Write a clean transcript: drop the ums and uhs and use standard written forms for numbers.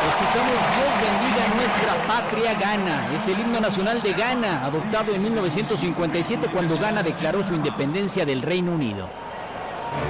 Escuchamos Dios bendiga nuestra patria Ghana. Es el himno nacional de Ghana, adoptado en 1957 cuando Ghana declaró su independencia del Reino Unido.